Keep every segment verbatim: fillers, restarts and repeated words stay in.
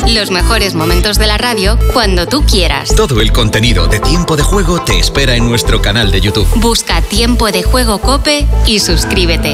Los mejores momentos de la radio cuando tú quieras. Todo el contenido de Tiempo de Juego te espera en nuestro canal de YouTube. Busca Tiempo de Juego COPE y suscríbete.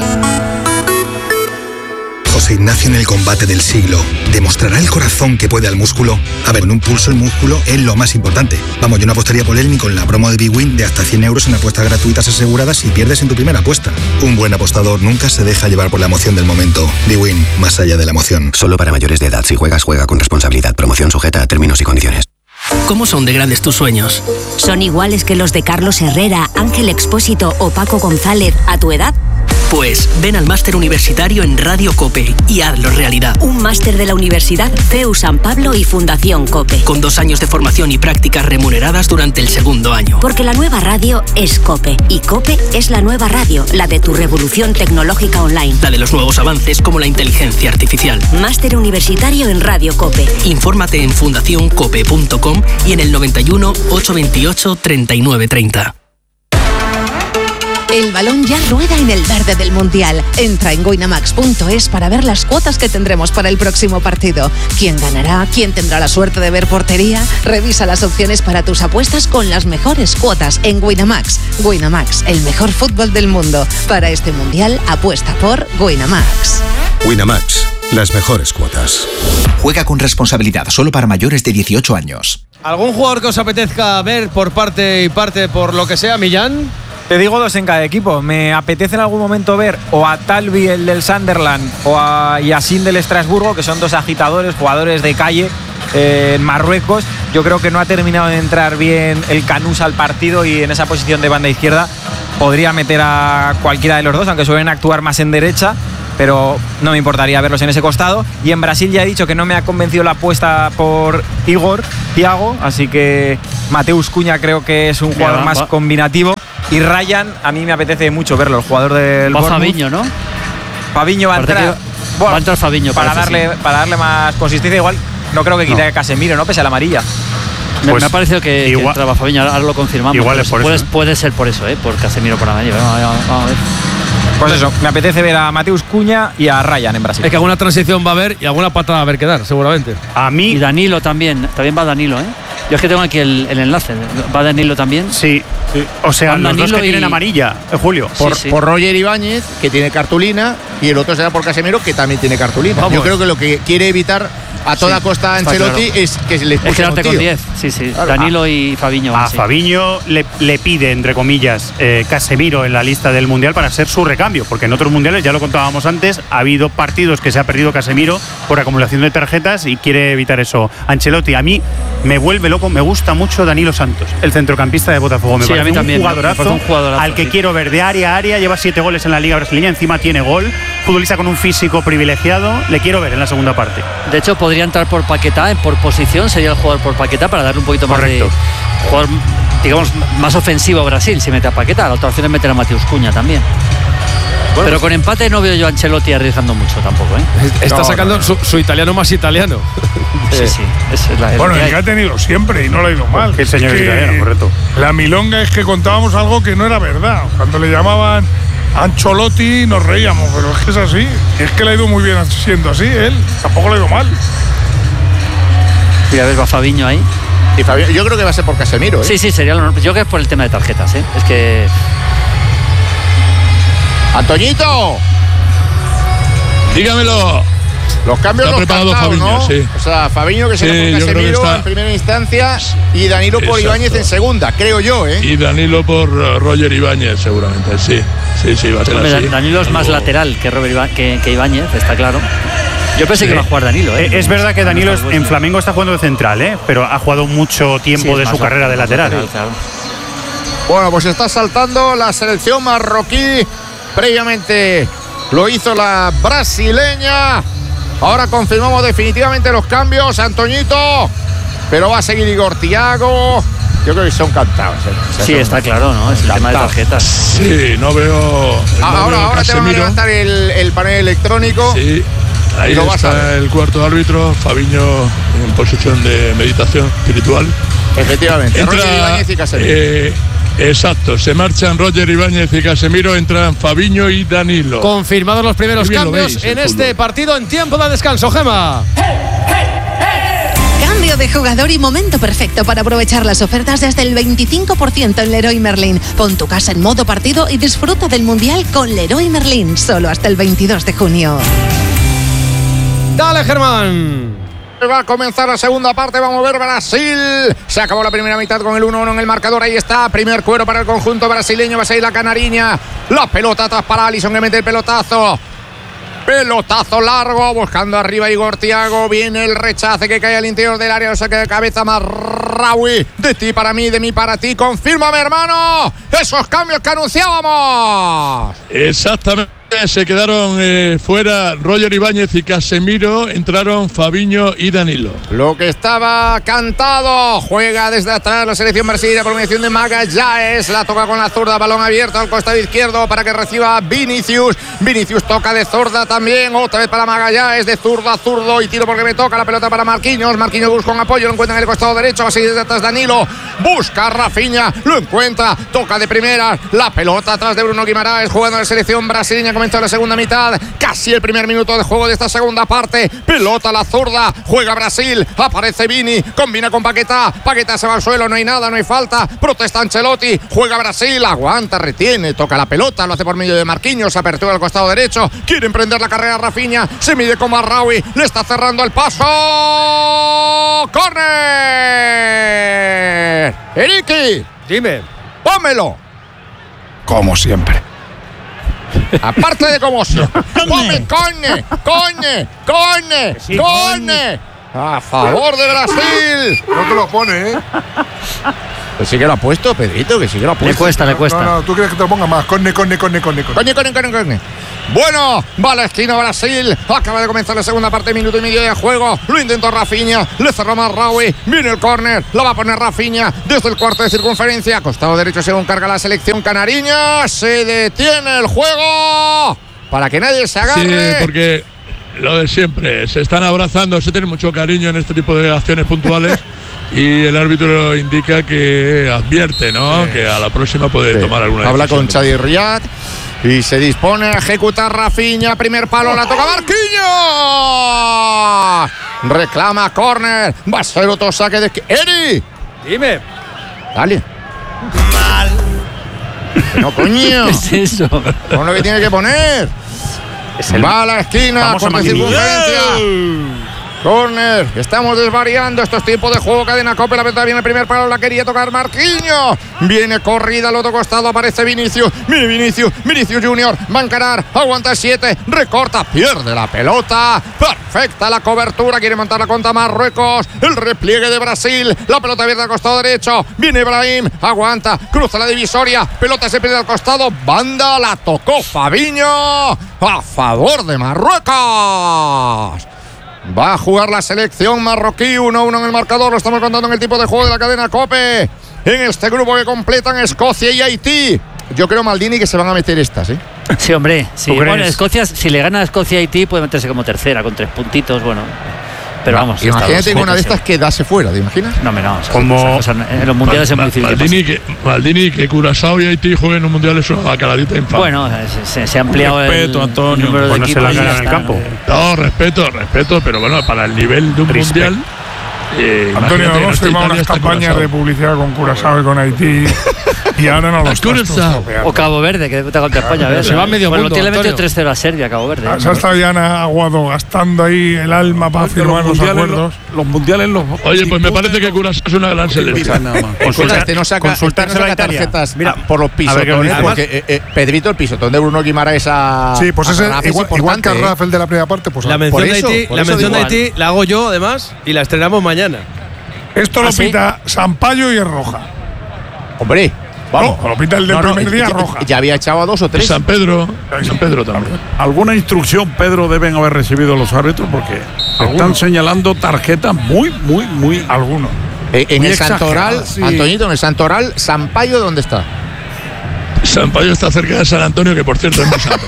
José Ignacio en el combate del siglo. ¿Demostrará el corazón que puede al músculo? A ver, en un pulso el músculo es lo más importante. Vamos, yo no apostaría por él ni con la promo de Big Win de hasta cien euros en apuestas gratuitas aseguradas si pierdes en tu primera apuesta. Un buen apostador nunca se deja llevar por la emoción del momento. Big Win, más allá de la emoción. Solo para mayores de edad. Si juegas, juega con responsabilidad. Promoción sujeta a términos y condiciones. ¿Cómo son de grandes tus sueños? ¿Son iguales que los de Carlos Herrera, Ángel Expósito o Paco González a tu edad? Pues ven al máster universitario en Radio COPE y hazlo realidad. Un máster de la Universidad C E U San Pablo y Fundación COPE. Con dos años de formación y prácticas remuneradas durante el segundo año. Porque la nueva radio es COPE y COPE es la nueva radio, la de tu revolución tecnológica online. La de los nuevos avances como la inteligencia artificial. Máster universitario en Radio COPE. Infórmate en fundación cope punto com y en el noventa y uno, ochocientos veintiocho, treinta y nueve treinta. El balón ya rueda en el verde del Mundial. Entra en winamax punto es para ver las cuotas que tendremos para el próximo partido. ¿Quién ganará? ¿Quién tendrá la suerte de ver portería? Revisa las opciones para tus apuestas con las mejores cuotas en Winamax. Winamax, el mejor fútbol del mundo. Para este Mundial, apuesta por Winamax. Winamax, las mejores cuotas. Juega con responsabilidad, solo para mayores de dieciocho años. ¿Algún jugador que os apetezca ver por parte y parte por lo que sea, Millán? Te digo dos en cada equipo. Me apetece en algún momento ver o a Talbi, el del Sunderland, o a Yacine del Estrasburgo, que son dos agitadores, jugadores de calle eh, en Marruecos. Yo creo que no ha terminado de entrar bien el Canús al partido y en esa posición de banda izquierda podría meter a cualquiera de los dos, aunque suelen actuar más en derecha, pero no me importaría verlos en ese costado. Y en Brasil ya he dicho que no me ha convencido la apuesta por Igor Thiago, así que Mateus Cunha creo que es un jugador va, más va. combinativo. Y Ryan, a mí me apetece mucho verlo, el jugador del Va Bournemouth. Fabiño, ¿no? Fabiño va a entrar. Va, bueno, va a entrar Fabiño. Para parece, darle, sí. para darle más consistencia, igual no creo que quite No. a Casemiro, ¿no? Pese a la amarilla. Me, Pues me ha parecido que, igual, que entraba Fabiño, ahora lo confirmamos. Igual es por puede, eso. puede ser por eso, ¿eh? Por Casemiro por la mañana. Vamos, vamos, vamos a ver. Pues eso, me apetece ver a Mateus Cunha y a Ryan en Brasil. Es que alguna transición va a haber y alguna patada va a haber que dar, seguramente. A mí. Y Danilo también, también va Danilo, ¿eh? Yo es que tengo aquí el, el enlace. ¿Va Danilo también? Sí, sí. O sea, Van los dos Danilo que tienen y- amarilla, eh, Julio. Sí, Por, sí. por Roger Ibáñez, que tiene cartulina, y el otro será por Casemiro, que también tiene cartulina. Vamos. Yo creo que lo que quiere evitar a toda Sí, costa está Ancelotti claro. es que se le Es expulse a un quedarte con tío. diez. Sí, sí. Claro. Danilo y Fabiño van A así. Fabiño le, le pide, entre comillas, eh, Casemiro en la lista del Mundial para ser su recambio, porque en otros mundiales, ya lo contábamos antes, ha habido partidos que se ha perdido Casemiro por acumulación de tarjetas y quiere evitar eso Ancelotti. A mí me vuelve loco, me gusta mucho Danilo Santos, el centrocampista de Botafogo. Me Sí, a parece mí también, un me jugadorazo, parece un jugadorazo, al que sí. quiero ver de área a área, lleva siete goles en la Liga Brasileña, encima tiene gol, futbolista con un físico privilegiado, le quiero ver en la segunda parte. De hecho, podría entrar por Paquetá, por posición, sería el jugador por Paquetá para darle un poquito más Correcto. de jugador, digamos, más ofensivo a Brasil, si mete a Paquetá. La otra opción es meter a Mateus Cunha también. Bueno, Pero con empate no veo yo a Ancelotti arriesgando mucho tampoco, ¿eh? Está No, sacando no, no. Su, su italiano más italiano. Sí, sí. Es la, es Bueno, lo el que que hay. ha tenido siempre y no le ha ido mal. El señor Es que italiano, correcto. La milonga es que contábamos algo que no era verdad. Cuando le llamaban Ancelotti nos reíamos, pero es que es así. Es que le ha ido muy bien siendo así, él. Tampoco le ha ido mal. Mira, a ver, va Fabiño ahí. Y Fabián, yo creo que va a ser por Casemiro, ¿eh? Sí, sí, sería lo normal. Yo creo que es por el tema de tarjetas, ¿eh? Es que. ¡Antoñito! Dígamelo. Los cambios Está los preparado cantados, Fabiño, ¿no? sí. O sea, Fabiño que será Sí, por yo creo que Casemiro está- en primera instancia y Danilo por Exacto. Ibáñez en segunda, creo yo, ¿eh? Y Danilo por uh, Roger Ibáñez, seguramente, sí. Sí, sí, va a ser Hombre, así. Danilo es más Algo- lateral que, Robert Iba- que, que Ibáñez, está claro. Yo pensé Sí. que iba a jugar Danilo, ¿eh? Eh, Es verdad que Danilo es- No, en Flamengo está jugando de central, ¿eh? Pero ha jugado mucho tiempo Sí, es de más su carrera de lateral. claro. Bueno, pues está saltando la selección marroquí. Previamente lo hizo la brasileña. Ahora confirmamos definitivamente los cambios, Antoñito. Pero va a seguir Igor Thiago. Yo creo que son cantados. ¿eh? O sea, Sí, son está claro, ¿no? Es el tema de cantados. tarjetas. Sí, no veo. no Ah, ahora veo ahora te van a Casemiro. levantar el, el panel electrónico. Sí, ahí Y lo vas a está ver. el cuarto árbitro, Fabiño en posición de meditación espiritual. Efectivamente, Entra, Roger Ibáñez y Casemiro. eh, exacto, se marchan Roger Ibáñez y Casemiro, entran Fabiño y Danilo. Confirmados los primeros Qué bien lo cambios veis, en el este fútbol. partido en tiempo de descanso, Gema. Estilo de jugador y momento perfecto para aprovechar las ofertas desde el veinticinco por ciento en Leroy Merlin. Pon tu casa en modo partido y disfruta del Mundial con Leroy Merlin, solo hasta el veintidós de junio. Dale, Germán. Va a comenzar la segunda parte, vamos a ver Brasil. Se acabó la primera mitad con el uno uno en el marcador, ahí está, primer cuero para el conjunto brasileño, va a seguir la canariña. La pelota atrás para Alisson que mete el pelotazo. Pelotazo largo, buscando arriba Igor Thiago. Viene el rechace que cae al interior del área. O saque de cabeza Marraoui. De ti para mí, de mí para ti. Confírmame, hermano, esos cambios que anunciábamos. Exactamente. Se quedaron eh, fuera Roger Ibáñez y Casemiro, entraron Fabinho y Danilo. Lo que estaba cantado, juega desde atrás la selección brasileña por mediación de Magallanes, la toca con la zurda, balón abierto al costado izquierdo para que reciba Vinicius. Vinicius toca de zurda también, otra vez para Magallanes, de zurda a zurdo y tiro porque me toca, la pelota para Marquinhos. Marquinhos busca un apoyo, lo encuentra en el costado derecho, va a seguir desde atrás Danilo, busca a Rafinha, lo encuentra, toca de primera, la pelota atrás de Bruno Guimaraes, jugando en la selección brasileña. Comenzó la segunda mitad, casi el primer minuto de juego de esta segunda parte. Pelota a la zurda, juega Brasil, aparece Vini, combina con Paquetá, Paquetá se va al suelo, no hay nada, no hay falta, protesta Ancelotti, juega Brasil, aguanta, retiene, toca la pelota, lo hace por medio de Marquinhos, apertura al costado derecho, quiere emprender la carrera Rafinha, se mide con Marraoui, le está cerrando el paso. ¡Córner! Eriki, dime, pónmelo. Como siempre. Aparte de como si. ¡Come, coñe! ¡Coñe! ¡Coñe! Sí, ¡coñe! A favor de Brasil. No te lo pone, ¿eh? Pues sí que lo ha puesto, Pedrito, que sí que lo ha puesto. Le cuesta, le cuesta. No, no, tú quieres que te lo ponga más. Coñe, coñe, coñe, coñe. Coñe, coñe, coñe, coñe. Bueno, va a la esquina Brasil. Acaba de comenzar la segunda parte, minuto y medio de juego. Lo intentó Rafinha, le cerró Marraoui. Viene el córner, la va a poner Rafinha desde el cuarto de circunferencia. Costado derecho según carga la selección canariña. Se detiene el juego para que nadie se agarre. Sí, porque lo de siempre, se están abrazando, se tiene mucho cariño en este tipo de acciones puntuales. Y el árbitro indica que advierte, ¿no? Sí. Que a la próxima puede sí. tomar alguna Habla decisión. con Chadi Riyad y se dispone a ejecutar Rafinha. Primer palo, la toca Marquinhos. Reclama córner. Va a ser otro saque de... ¡Eri! Dime. Dale. Mal. No, coño. ¿Qué es eso? Pon lo que tiene que poner. Es el... Va a la esquina, con circunferencia. Corner, estamos desvariando, esto es tiempo de juego, cadena COPE, la pelota viene el primer palo, la quería tocar Marquinhos, viene corrida al otro costado, aparece Vinicius, mini Vinicius, Vinicius Junior, va a encarar, aguanta el siete, recorta, pierde la pelota, perfecta la cobertura, quiere montar la contra Marruecos, el repliegue de Brasil, la pelota abierta al costado derecho, viene Ibrahim, aguanta, cruza la divisoria, pelota se pierde al costado, banda, la tocó Fabinho, a favor de Marruecos. Va a jugar la selección marroquí, uno a uno en el marcador, lo estamos contando en el tipo de juego de la cadena COPE. En este grupo que completan Escocia y Haití. Yo creo, Maldini, que se van a meter estas, ¿eh? Sí, hombre. Sí. Bueno, Escocia, si le gana a Escocia a Haití, puede meterse como tercera, con tres puntitos, bueno. Pero vamos. Imagínate con una de estas quedase fuera, ¿te imaginas? No, no. O sea, como o sea, en los mundiales es muy difícil. Maldini que, Maldini, que Curazao y Haití jueguen en un mundial es una caladita infame. Bueno, se, se ha ampliado respeto, el Antonio, número de no equipos. Se la ganan en el campo. No, respeto, respeto, pero bueno, para el nivel de un Respect. mundial. Eh, Antonio, hemos firmado unas campañas de publicidad con Curazao y con Haití y ahora no los Curazao. O Cabo Verde, que debuta contra España. Ah, se va medio bueno, mundo, tiene metido Antonio. tres cero a Serbia, Cabo Verde. Se ha estado ya Aguado gastando ahí el alma para firmar los, los acuerdos. Los, los mundiales los. Oye, pues me parece que Curazao es una gran selección. Consulta, este no saca, este no saca tarjetas Mira, por los pisotones, porque eh, eh, Pedrito, el pisotón de Bruno Guimaraes a. Sí, pues a ese, Rafa igual, es igual que a Rafael de la primera parte, pues la mención, de, Haití, la mención de Haití la hago yo, además, y la estrenamos mañana. Esto lo ¿Ah, pita sí? Sampaio y es roja. Hombre, vamos. No, lo pita el del no, primer no, día ya, roja. Ya había echado a dos o tres. San Pedro. San Pedro también. Alguna instrucción, Pedro, deben haber recibido los árbitros porque están señalando tarjetas muy, muy, muy. Algunos. Eh, en muy el Santoral, sí. Antoñito, en el Santoral, Sampaio, ¿dónde está? Sampaio está cerca de San Antonio, que por cierto es muy santo.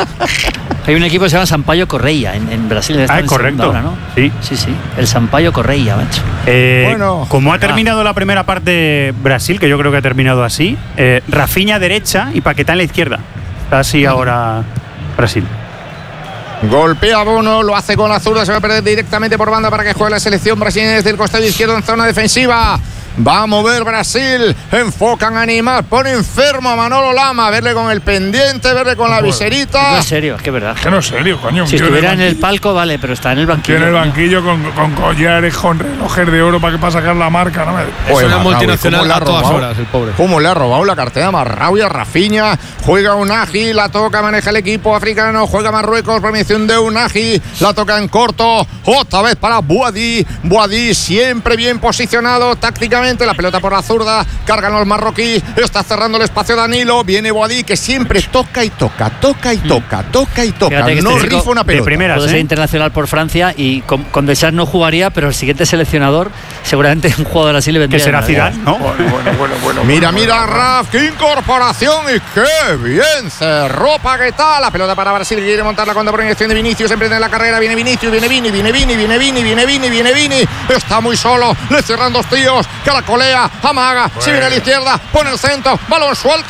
Hay un equipo que se llama Sampaio Correia en, en Brasil. Ah, es correcto. Ahora, ¿no? Sí. Sí, sí. El Sampaio Correia, macho. Eh, bueno, como ha terminado ah. la primera parte Brasil, que yo creo que ha terminado así, eh, Rafinha derecha y Paquetá en la izquierda. Está así ahora Brasil. Golpea a Bono, lo hace con la zurda, se va a perder directamente por banda para que juegue la selección brasileña desde el costado izquierdo en zona defensiva. Va a mover Brasil, enfocan a Neymar, pone enfermo a Manolo Lama, verle con el pendiente, verle con la viserita. No es serio, es que es verdad. Que no es serio, coño. Si estuviera en el palco, vale, pero está en el banquillo. En el banquillo con, con collares, con relojes de oro para que para sacar la marca. No me... Es una multinacional a todas horas, el pobre. ¿Cómo le ha robado la cartera a Marraui a Rafinha? Juega Unagi, la toca, maneja el equipo africano, juega Marruecos, permisión de Unagi, la toca en corto, otra vez para Boadí. Boadí siempre bien posicionado tácticamente. La pelota por la zurda, cargan los marroquíes, está cerrando el espacio Danilo, viene Boadí que siempre toca y toca, toca y toca, toca y toca, Fíjate que no este rifa una pelota. De primeras, puede ser ¿eh? internacional por Francia y con, con Deschamps no jugaría, pero el siguiente seleccionador seguramente un jugador así le vendría. Que será Zidane, ¿no? Bueno, bueno, bueno, bueno, mira, bueno, mira, bueno. Raf, qué incorporación y qué bien cerró Paquetá. La pelota para Brasil, quiere montar la contra por inyección de Vinicius, emprende la carrera, viene Vinicius, viene Vini, viene Vini, viene Vini, viene Vini, viene Vini, está muy solo, le cierran dos tíos, caracolea, amaga, bueno. Si viene a la izquierda, pone el centro, balón suelto,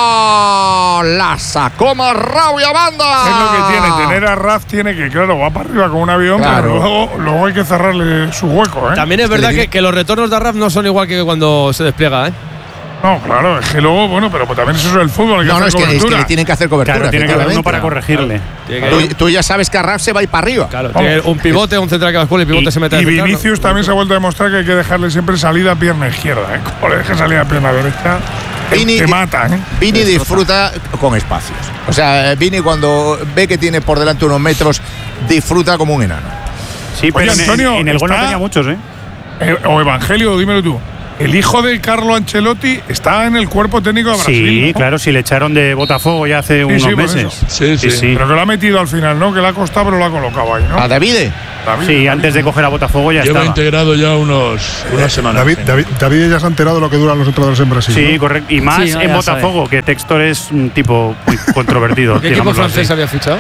la sacó Marraui a banda. Es lo que tiene, tener a Raf tiene que, claro, va para arriba con un avión, claro. Pero luego, luego hay que cerrarle su hueco, ¿eh? También es verdad que, que los retornos de Raf no son igual que cuando se despliega, ¿eh? No, claro, es que luego, bueno, pero también eso es el fútbol, hay que no, hacer no, es cobertura. Que, es que le tienen que hacer cobertura. Claro, tiene que haber uno para corregirle. Claro. Tú, tú ya sabes que a Raf se va a ir para arriba. Claro, tiene un pivote, un central que va a y el pivote y, se mete a Y Vinicius ¿no? también se ha vuelto a demostrar que hay que dejarle siempre salida a pierna izquierda, ¿eh? Como le deje salida a pierna derecha, Vini, te mata, ¿eh? Vini disfruta con espacios. O sea, Vini cuando ve que tiene por delante unos metros, disfruta como un enano. Sí, pero Oye, Antonio, en, en el gol no tenía muchos, ¿eh? eh o Evangelio, dímelo tú. El hijo de Carlo Ancelotti está en el cuerpo técnico de Brasil. Sí, ¿no? claro, si le echaron de Botafogo ya hace sí, unos sí, meses. Sí, sí, sí. Pero que lo ha metido al final, ¿no? Que le ha costado, pero lo ha colocado ahí, ¿no? ¿A Davide? David, sí, David. antes de coger a Botafogo ya Lleva estaba. integrado ya unos, unas semanas. David, David, David ya se ha enterado de lo que duran los entrenadores en Brasil. Sí, ¿no? correcto. Y más sí, no, en Botafogo, sabe. Que Textor es un tipo muy controvertido. ¿Qué equipo francés había fichado?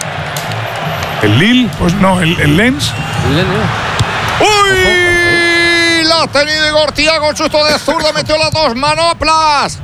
¿El Lille? Pues no, el, el Lens. El Lens, ¿no? ¡Uy! La ha tenido Igor Thiago, chusto de zurda, metió las dos manoplas.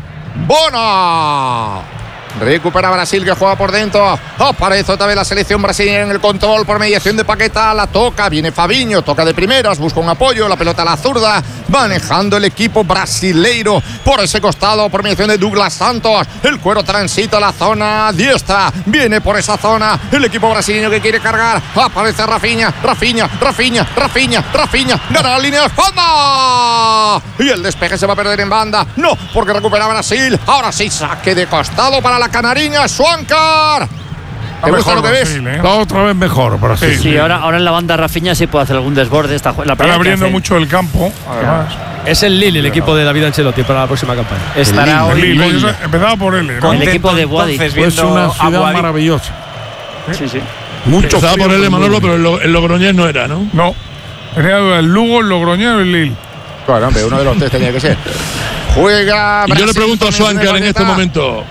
Bono. Recupera Brasil que juega por dentro. Aparece otra vez la selección brasileña en el control por mediación de Paquetá. La toca, viene Fabinho, toca de primeras, busca un apoyo, la pelota a la zurda, manejando el equipo brasileiro por ese costado por mediación de Douglas Santos. El cuero transita la zona diestra, viene por esa zona el equipo brasileño que quiere cargar. Aparece Rafinha, Rafinha, Rafinha, Rafinha, Rafinha, gana la línea de fondo. Y el despeje se va a perder en banda. No, porque recupera Brasil. Ahora sí, saque de costado para la canariña, Swankar. ¿Te gusta lo que ves? Brasil, ¿eh? Otra vez mejor, Brasil. Sí, sí, ahora, ahora en la banda Rafinha sí puede hacer algún desborde. Esta, la Están abriendo hace... mucho el campo, además. Es el Lille, el equipo de David Ancelotti para la próxima campaña. Estará hoy. Lille. Lille. Empezaba por él, ¿no? El equipo de Boadi. Es una ciudad maravillosa. Sí, sí. Mucho Empezaba por él, Manolo, pero el, el Logroñés no era, ¿no? No. Tenía duda, el Lugo, el Logroñés o el Lille. Claro, hombre, uno de los tres tenía que ser. Juega. Y yo le pregunto a Swankar en este momento.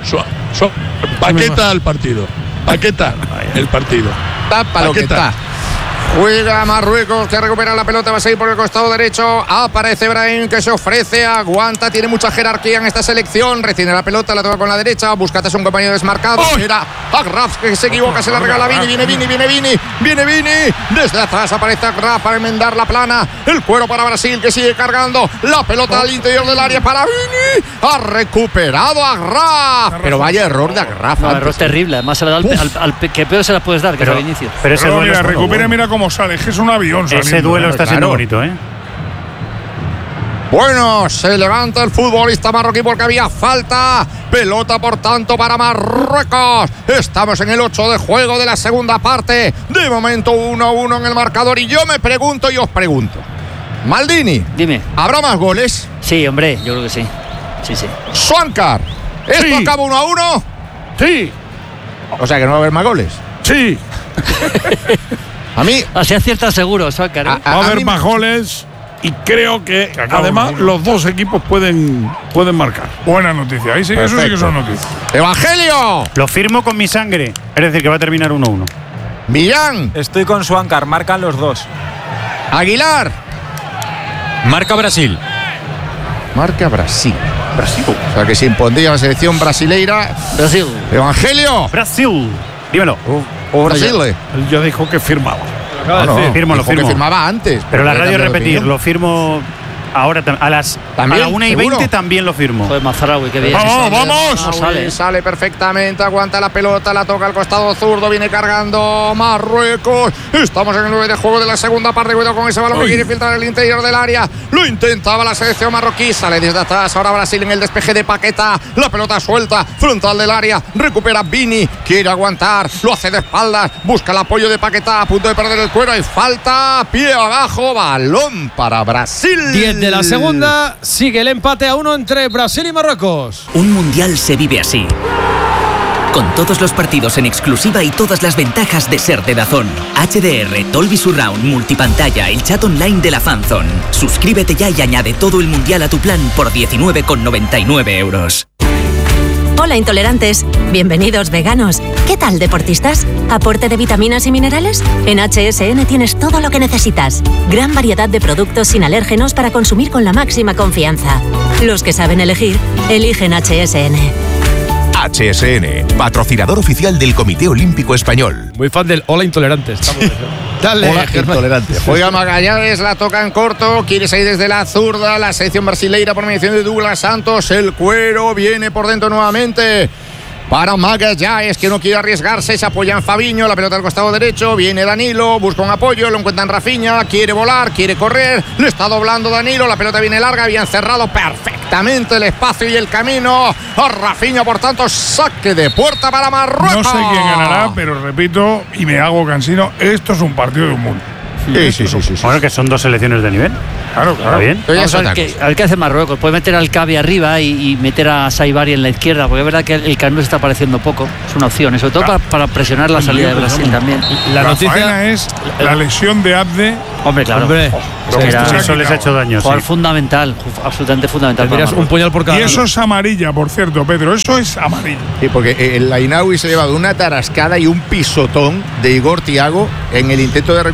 Paqueta al partido. Paqueta el partido. Tapa lo que está. Juega Marruecos que recupera la pelota, va a seguir por el costado derecho. Aparece Brahim que se ofrece, aguanta, tiene mucha jerarquía en esta selección. Retiene la pelota, la toca con la derecha. Búscate a un compañero desmarcado. Era Agraf que se equivoca, se la regala a Vini. Viene Vini, viene Vini, viene Vini. Desde atrás aparece Agraf para enmendar la plana. El cuero para Brasil que sigue cargando. La pelota al interior del área para Vini. Ha recuperado Agraf. Pero vaya error de Agraf. No, error terrible. Además se la da al, al, al, al que peor se la puedes dar, que pero, es a Vinicius. Pero ese pero duelo mira, recupera, bueno. Mira cómo sale, que es un avión. Ese saliendo, duelo ¿eh? está siendo bonito, ¿eh? Bueno, se levanta el futbolista marroquí porque había falta. Pelota, por tanto, para Marruecos. Estamos en el ocho de juego de la segunda parte. De momento uno a uno en el marcador. Y yo me pregunto y os pregunto. Maldini. Dime. ¿Habrá más goles? Sí, hombre, yo creo que sí. Sí, sí. Swankar. ¿Esto sí. acaba uno a uno? Sí. O sea que no va a haber más goles. Sí. A mí. Así acierta seguro, Swankar. ¿eh? Va a, a, a haber más goles. Y creo que, que además los dos equipos pueden, pueden marcar. Buena noticia, ahí sí, eso sí que son noticias. ¡Evangelio! Lo firmo con mi sangre. Es decir, que va a terminar uno uno. Millán. Estoy con Swankar, marcan los dos. Aguilar. Marca Brasil. Marca Brasil. Brasil. O sea que se impondría la selección brasileira. Brasil. Evangelio. Brasil. Dímelo. Uf. o Brasil. Él ya dijo que firmaba. No, no, firmo, lo firmo. que firmaba antes. Pero la radio repetir, lo firmo ahora a las ¿También? a la una y veinte también lo firmo. Joder, Mazaraui, qué bien. ¡Vamos, vamos! No sale. Sale perfectamente, aguanta la pelota, la toca al costado zurdo, viene cargando Marruecos. Estamos en el nueve de juego de la segunda parte. Cuidado con ese balón que quiere filtrar el interior del área. Lo intentaba la selección marroquí, sale desde atrás. Ahora Brasil en el despeje de Paquetá. La pelota suelta, frontal del área. Recupera Vini, quiere aguantar, lo hace de espaldas. Busca el apoyo de Paquetá, a punto de perder el cuero. Hay falta, pie abajo, balón para Brasil. diez de la segunda, sigue el empate a uno entre Brasil y Marruecos. Un mundial se vive así, con todos los partidos en exclusiva y todas las ventajas de ser de DAZN. H D R, Dolby Surround, multipantalla, el chat online de la Fanzone. Suscríbete ya y añade todo el mundial a tu plan por diecinueve con noventa y nueve euros. Hola intolerantes, bienvenidos veganos. ¿Qué tal deportistas? ¿Aporte de vitaminas y minerales? En H S N tienes todo lo que necesitas. Gran variedad de productos sin alérgenos para consumir con la máxima confianza. Los que saben elegir, eligen H S N. H S N, patrocinador oficial del Comité Olímpico Español. Muy fan del Hola Intolerantes. Dale, Hola, intolerante. Juega Magallanes, la toca en corto, quiere salir desde la zurda, la selección brasileira por mediación de Douglas Santos, el cuero viene por dentro nuevamente para Magallanes, que no quiere arriesgarse, se apoya en Fabiño, la pelota al costado derecho, viene Danilo, busca un apoyo, lo encuentra en Rafinha, quiere volar, quiere correr, le está doblando Danilo, la pelota viene larga, bien cerrado perfectamente el espacio y el camino a Rafinha, por tanto, saque de puerta para Marruecos. No sé quién ganará, pero repito, y me hago cansino, esto es un partido de un mundo. Sí, sí, sí, sí, sí. Bueno, que son dos selecciones de nivel. Claro, claro. ¿Está bien? Vamos a ver qué, a ver qué hace Marruecos. Puede meter al Cabi arriba y, y meter a Saibari en la izquierda, porque es verdad que el, el Canú se está apareciendo poco. Es una opción, y sobre todo para, para presionar la salida de Brasil también. La, la noticia es la lesión de Abde. Hombre, claro. Hombre, oh, era, eso les ha hecho daño. Jugador Sí. fundamental, absolutamente fundamental. Tendrías un puñal por cada Y eso mano. es amarilla, por cierto, Pedro. Eso es amarilla. Sí, porque el Ainaui se ha llevado una tarascada y un pisotón de Igor Thiago en el intento de recuperar